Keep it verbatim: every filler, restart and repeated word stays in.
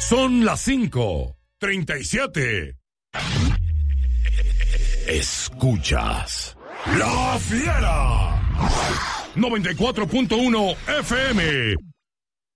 Son las cinco, treinta y siete. Escuchas La Fiera. noventa y cuatro punto uno F M.